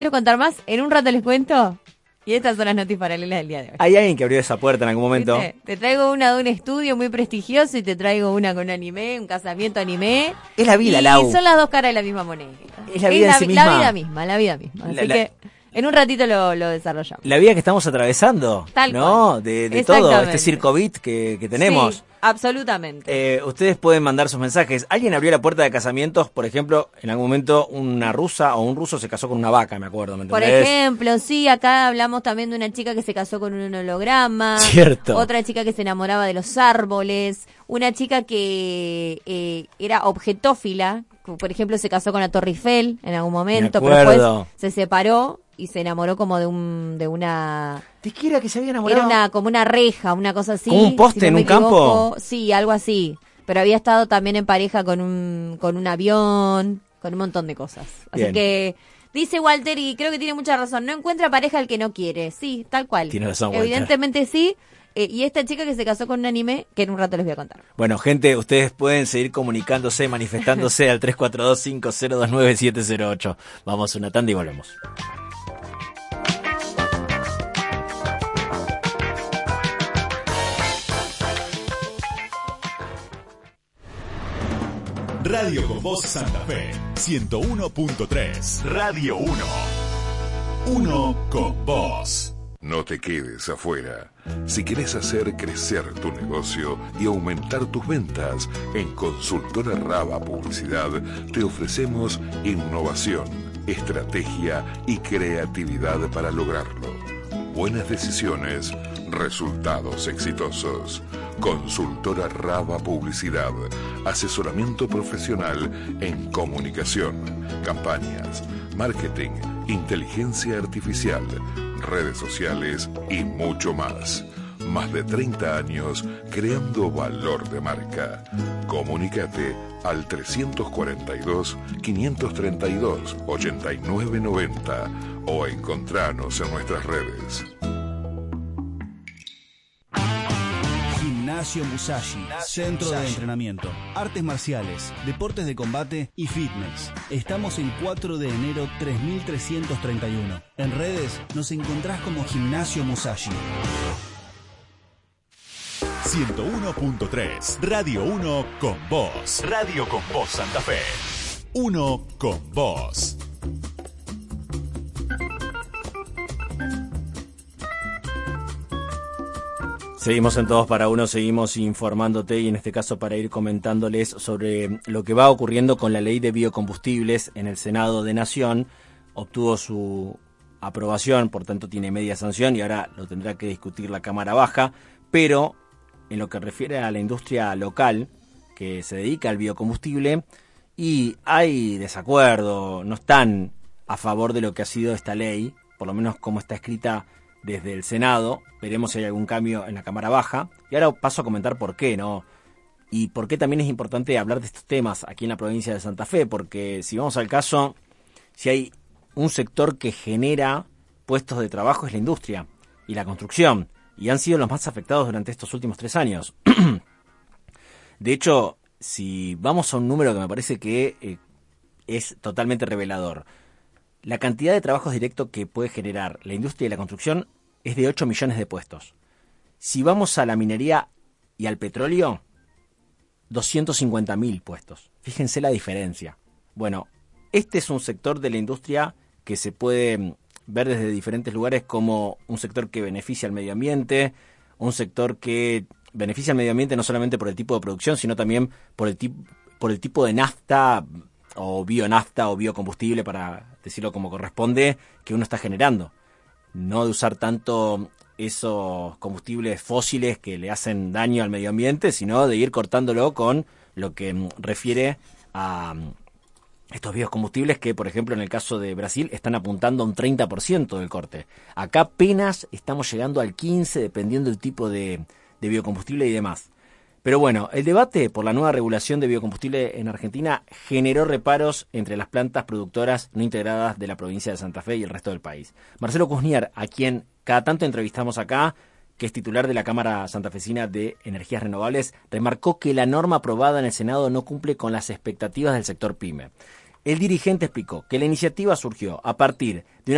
Quiero contar más, en un rato les cuento. Y estas son las noticias paralelas del día de hoy. ¿Hay alguien que abrió esa puerta en algún momento? ¿Viste? Te traigo una de un estudio muy prestigioso y te traigo una con un anime, un casamiento anime. Es la vida, y Lau. son las dos caras de la misma moneda. Es la vida en sí misma. La vida misma. Así que en un ratito lo desarrollamos. La vida que estamos atravesando, Tal ¿no? cual. De todo este circo beat que tenemos. Sí, absolutamente. Ustedes pueden mandar sus mensajes. ¿Alguien abrió la puerta de casamientos? Por ejemplo, en algún momento una rusa o un ruso se casó con una vaca, me acuerdo. ¿Me Por entendés? ejemplo, sí, acá hablamos también de una chica que se casó con un holograma. Cierto. Otra chica que se enamoraba de los árboles. Una chica que era objetófila. Por ejemplo, se casó con la Torre Eiffel en algún momento, pero después se separó y se enamoró como de una... ¿De qué era que se había enamorado? Era como una reja, una cosa así. ¿Como un poste en un campo? Sí, algo así. Pero había estado también en pareja con un avión, con un montón de cosas. Así Bien. que dice Walter, y creo que tiene mucha razón, no encuentra pareja el que no quiere. Sí, tal cual. Tiene razón, Walter. Evidentemente sí. Y esta chica que se casó con un anime, que en un rato les voy a contar. Bueno, gente, ustedes pueden seguir comunicándose, manifestándose al 342-5029-708. Vamos a una tanda y volvemos. Radio con Voz Santa Fe, 101.3. Radio 1. Uno con vos. No te quedes afuera. Si querés hacer crecer tu negocio y aumentar tus ventas, en Consultora Raba Publicidad te ofrecemos innovación, estrategia y creatividad para lograrlo. Buenas decisiones, resultados exitosos. Consultora Raba Publicidad, asesoramiento profesional en comunicación, campañas, marketing, inteligencia artificial, redes sociales y mucho más. Más de 30 años creando valor de marca. Comunícate al 342-532-8990 o encontranos en nuestras redes. Gimnasio Musashi, centro de entrenamiento, artes marciales, deportes de combate y fitness. Estamos en 4 de enero 3331. En redes nos encontrás como Gimnasio Musashi. 101.3. Radio 1 con vos. Radio con vos Santa Fe. 1 con vos. Seguimos en Todos para Uno, seguimos informándote y en este caso para ir comentándoles sobre lo que va ocurriendo con la ley de biocombustibles en el Senado de Nación. Obtuvo su aprobación, por tanto tiene media sanción y ahora lo tendrá que discutir la Cámara Baja, pero en lo que refiere a la industria local que se dedica al biocombustible, y hay desacuerdo, no están a favor de lo que ha sido esta ley, por lo menos como está escrita desde el Senado. Veremos si hay algún cambio en la Cámara Baja. Y ahora paso a comentar por qué, ¿no? Y por qué también es importante hablar de estos temas aquí en la provincia de Santa Fe, porque si vamos al caso, si hay un sector que genera puestos de trabajo es la industria y la construcción, y han sido los más afectados durante estos últimos 3 años. De hecho, si vamos a un número que me parece que es totalmente revelador, la cantidad de trabajos directos que puede generar la industria y la construcción es de 8 millones de puestos. Si vamos a la minería y al petróleo, 250.000 puestos. Fíjense la diferencia. Bueno, este es un sector de la industria que se puede ver desde diferentes lugares como un sector que beneficia al medio ambiente, un sector que beneficia al medio ambiente no solamente por el tipo de producción, sino también por el tipo de nafta o bionafta o biocombustible, para decirlo como corresponde, que uno está generando. No de usar tanto esos combustibles fósiles que le hacen daño al medio ambiente, sino de ir cortándolo con lo que refiere a estos biocombustibles que, por ejemplo, en el caso de Brasil, están apuntando a un 30% del corte. Acá apenas estamos llegando al 15%, dependiendo del tipo de biocombustible y demás. Pero bueno, el debate por la nueva regulación de biocombustible en Argentina generó reparos entre las plantas productoras no integradas de la provincia de Santa Fe y el resto del país. Marcelo Kuzniar, a quien cada tanto entrevistamos acá, que es titular de la Cámara Santafesina de Energías Renovables, remarcó que la norma aprobada en el Senado no cumple con las expectativas del sector PYME. El dirigente explicó que la iniciativa surgió a partir de una